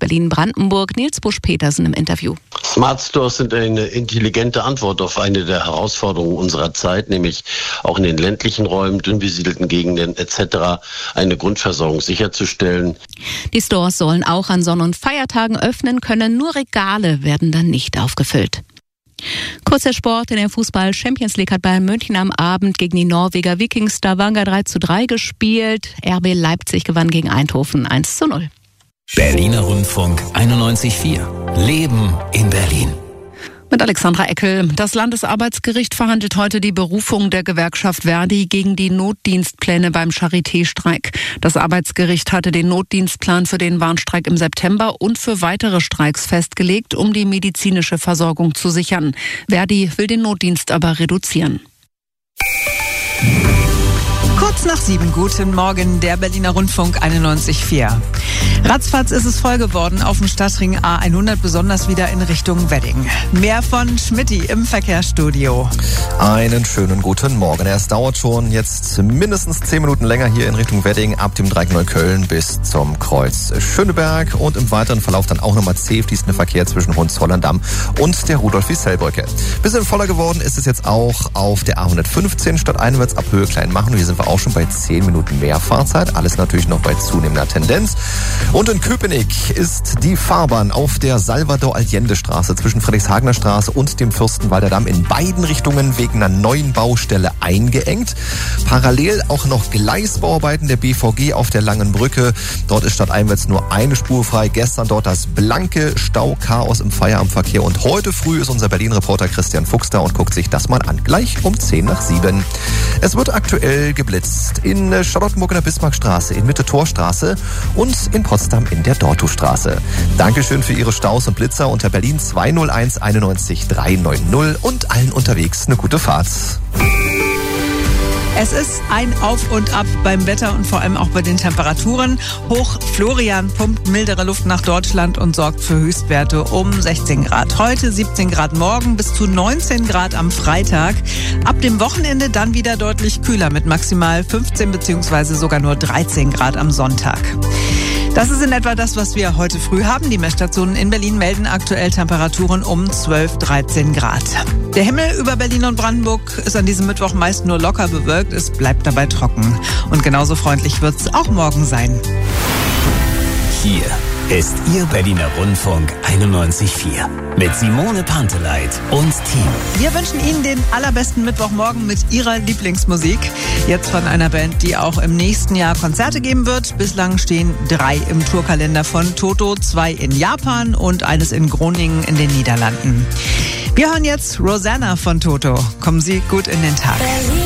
Berlin-Brandenburg. Nils Busch-Petersen im Interview. Smart Stores sind eine intelligente Antwort auf eine der Herausforderungen unserer Zeit, nämlich auch in den ländlichen Räumen, dünn besiedelten Gegenden etc. eine Grundversorgung sicherzustellen. Die Stores sollen auch an Sonn- und Feiertagen öffnen können, nur Regale werden dann nicht aufgefüllt. Kurzer Sport: in der Fußball-Champions League hat Bayern München am Abend gegen die Norweger Viking Stavanger 3:3 gespielt. RB Leipzig gewann gegen Eindhoven 1:0. Berliner Rundfunk 91.4. Leben in Berlin. Mit Alexandra Eckel. Das Landesarbeitsgericht verhandelt heute die Berufung der Gewerkschaft Verdi gegen die Notdienstpläne beim Charité-Streik. Das Arbeitsgericht hatte den Notdienstplan für den Warnstreik im September und für weitere Streiks festgelegt, um die medizinische Versorgung zu sichern. Verdi will den Notdienst aber reduzieren. Kurz nach 7, guten Morgen, der Berliner Rundfunk 91.4. Ratzfatz ist es voll geworden auf dem Stadtring A100, besonders wieder in Richtung Wedding. Mehr von Schmitty im Verkehrsstudio. Einen schönen guten Morgen. Es dauert schon jetzt mindestens 10 Minuten länger hier in Richtung Wedding, ab dem Dreieck Neukölln bis zum Kreuz Schöneberg. Und im weiteren Verlauf dann auch nochmal zäh fließender Verkehr zwischen Hohenzollern-Damm und der Rudolf-Wiesel-Brücke. Bisschen voller geworden ist es jetzt auch auf der A115 stadteinwärts ab Höhe Kleinmachen. Hier sind wir auch schon bei 10 Minuten mehr Fahrzeit. Alles natürlich noch bei zunehmender Tendenz. Und in Köpenick ist die Fahrbahn auf der Salvador-Allende-Straße zwischen Friedrichshagener Straße und dem Fürstenwalder Damm in beiden Richtungen wegen einer neuen Baustelle eingeengt. Parallel auch noch Gleisbauarbeiten der BVG auf der Langen Brücke. Dort ist stadteinwärts nur eine Spur frei. Gestern dort das blanke Stauchaos im Feierabendverkehr. Und heute früh ist unser Berlin-Reporter Christian Fuchs da und guckt sich das mal an. Gleich um 10 nach 7. Es wird aktuell geblitzt in Charlottenburg in der Bismarckstraße, in Mitte Torstraße und in Potsdam in der Dortustraße. Dankeschön für Ihre Staus und Blitzer unter Berlin 201 91 390 und allen unterwegs eine gute Fahrt. Es ist ein Auf und Ab beim Wetter und vor allem auch bei den Temperaturen. Hoch Florian pumpt mildere Luft nach Deutschland und sorgt für Höchstwerte um 16 Grad. Heute 17 Grad morgen, bis zu 19 Grad am Freitag. Ab dem Wochenende dann wieder deutlich kühler mit maximal 15 bzw. sogar nur 13 Grad am Sonntag. Das ist in etwa das, was wir heute früh haben. Die Messstationen in Berlin melden aktuell Temperaturen um 12, 13 Grad. Der Himmel über Berlin und Brandenburg ist an diesem Mittwoch meist nur locker bewölkt. Es bleibt dabei trocken. Und genauso freundlich wird es auch morgen sein. Hier ist Ihr Berliner Rundfunk 91.4 mit Simone Panteleit und Team. Wir wünschen Ihnen den allerbesten Mittwochmorgen mit Ihrer Lieblingsmusik. Jetzt von einer Band, die auch im nächsten Jahr Konzerte geben wird. Bislang stehen 3 im Tourkalender von Toto, 2 in Japan und eines in Groningen in den Niederlanden. Wir hören jetzt Rosanna von Toto. Kommen Sie gut in den Tag.